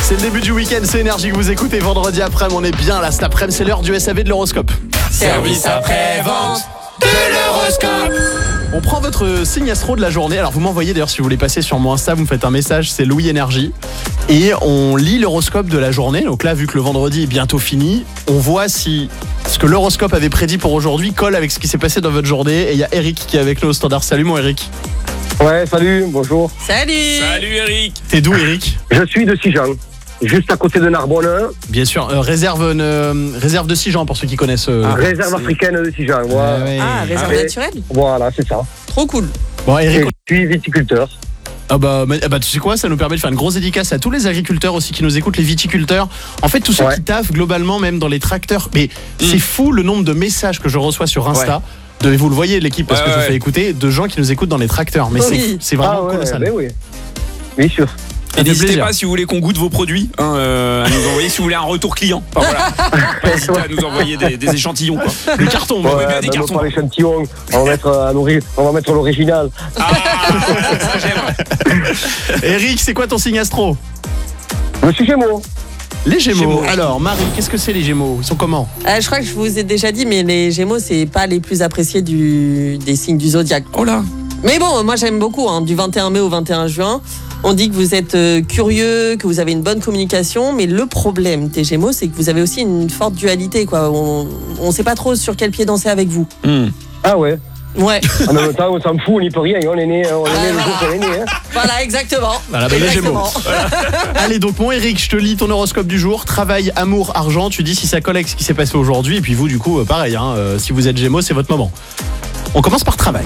C'est le début du week-end, c'est Énergie que vous écoutez. Vendredi après-midi, on est bien là. Cet après-midi, c'est l'heure du SAV de l'horoscope. Service après-vente de l'horoscope. On prend votre signe astro de la journée. Alors vous m'envoyez d'ailleurs, si vous voulez passer sur mon Insta, vous me faites un message, c'est Louis Énergie. Et on lit l'horoscope de la journée. Donc là, vu que le vendredi est bientôt fini, on voit si ce que l'horoscope avait prédit pour aujourd'hui colle avec ce qui s'est passé dans votre journée. Et il y a Eric qui est avec nous au standard. Salut mon Eric. Ouais, salut, bonjour. Salut Eric. T'es d'où Eric ? Je suis de Sijan, juste à côté de Narbonne. Bien sûr, réserve de Sijan pour ceux qui connaissent. Réserve africaine de Sijan, voilà. Ouais. Ah, réserve naturelle. Voilà, c'est ça. Trop cool. Bon Eric. Et je suis viticulteur. Ah bah tu sais quoi, ça nous permet de faire une grosse dédicace à tous les agriculteurs aussi qui nous écoutent, les viticulteurs. En fait, tous ceux qui taffent globalement, même dans les tracteurs. Mais c'est fou le nombre de messages que je reçois sur Insta. Vous le voyez l'équipe parce que je vous fais écouter, de gens qui nous écoutent dans les tracteurs. Mais c'est vraiment colossal. Oui, bien sûr. Et n'hésitez pas si vous voulez qu'on goûte vos produits à nous envoyer, si vous voulez un retour client. Enfin, voilà. Pas hésiter à nous envoyer des échantillons quoi. Des cartons, bien des cartons. Pas l'échantillon, on va mettre l'original. Ah, ça j'aime. Eric, c'est quoi ton signe astro ? Je suis Gémeaux. Les Gémeaux. Alors Marie, qu'est-ce que c'est les Gémeaux ? Ils sont comment ? Je crois que je vous ai déjà dit, mais les Gémeaux, c'est pas les plus appréciés des signes du zodiaque. Oh là. Mais bon, moi j'aime beaucoup, du 21 mai au 21 juin. On dit que vous êtes curieux, que vous avez une bonne communication, mais le problème des Gémeaux, c'est que vous avez aussi une forte dualité, quoi. On sait pas trop sur quel pied danser avec vous. Ah ouais. Ouais. En même temps, on s'en fout, on n'y peut rien. On est né le jour qu'on est né. Voilà, exactement. Voilà, les Gémeaux. Allez, donc mon Eric, je te lis ton horoscope du jour. Travail, amour, argent. Tu dis si ça colle avec ce qui s'est passé aujourd'hui. Et puis vous, du coup, pareil. Si vous êtes Gémeaux, c'est votre moment. On commence par travail.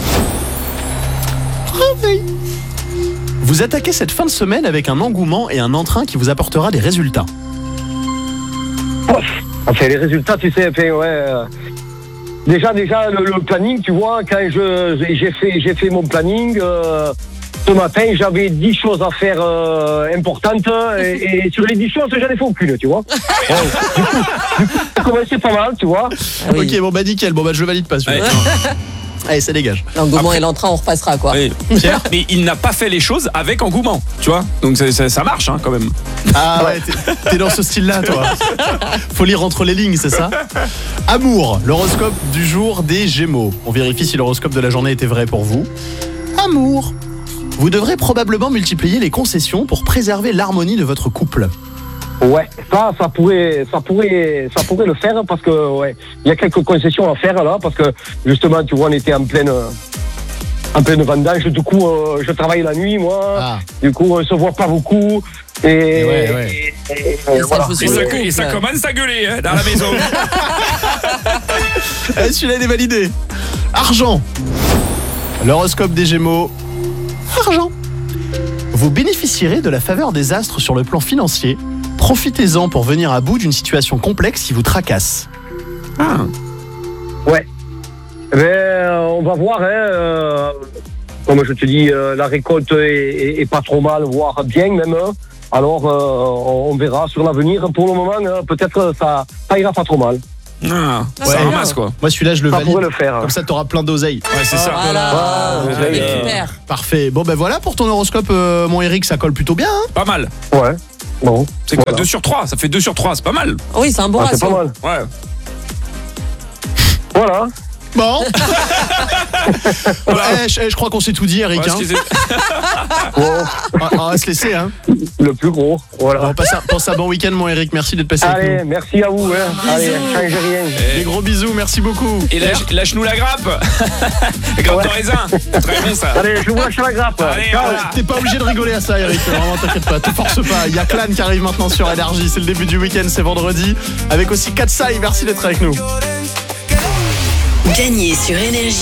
Vous attaquez cette fin de semaine avec un engouement et un entrain qui vous apportera des résultats. Enfin, les résultats, tu sais, déjà le planning, tu vois, quand j'ai fait mon planning, ce matin, j'avais 10 choses à faire importantes et sur les 10 choses, j'en ai fait aucune, tu vois. Du coup, ça commençait pas mal, tu vois. Ok, bon bah nickel, je le valide pas celui-là. Allez, ça dégage. L'engouement et l'entrain, on repassera quoi. Oui. Pierre, mais il n'a pas fait les choses avec engouement, tu vois. Donc ça marche quand même. Ah ouais, t'es dans ce style-là, toi. Faut lire entre les lignes, c'est ça ? Amour, l'horoscope du jour des Gémeaux. On vérifie si l'horoscope de la journée était vrai pour vous. Amour, vous devrez probablement multiplier les concessions pour préserver l'harmonie de votre couple. Ouais, ça pourrait le faire parce que il y a quelques concessions à faire là parce que justement tu vois on était en pleine vendange, du coup je travaille la nuit moi, du coup on se voit pas beaucoup et voilà. Et ça commence à gueuler dans la maison. Celui-là il est validé. Argent, l'horoscope des Gémeaux. Argent, vous bénéficierez de la faveur des astres sur le plan financier. Profitez-en pour venir à bout d'une situation complexe qui vous tracasse. Ouais. On va voir. Comme je te dis, la récolte est pas trop mal, voire bien même. Alors, on verra sur l'avenir. Pour le moment, peut-être ça ira pas trop mal. Ça ramasse quoi. Moi celui-là je le valide. Pourrait le faire. Comme ça t'auras plein d'oseille. Ouais, c'est ça. Voilà. Super. Parfait. Bon ben voilà pour ton horoscope, mon Eric, ça colle plutôt bien. Pas mal. Ouais. Bon. C'est quoi 2 sur 3 ? Ça fait 2 sur 3, c'est pas mal. Oui, c'est un bon ratio. C'est pas mal. Ouais. Voilà. Bon. Je crois qu'on s'est tout dit, Eric. On va se laisser. Le plus gros. Voilà. On passe un bon week-end, mon Eric. Merci d'être passé avec nous. Allez, merci à vous. Allez, changez rien. Des gros bisous, merci beaucoup. Et lâche-nous la grappe. La grappe de raisin. Très bon ça. Allez, je vous lâche la grappe. Allez, voilà. T'es pas obligé de rigoler à ça, Eric. Vraiment, t'inquiète pas. Te force pas. Il y a Clan qui arrive maintenant sur Énergie. C'est le début du week-end, c'est vendredi. Avec aussi Katsai. Merci d'être avec nous. Gagnez sur Énergie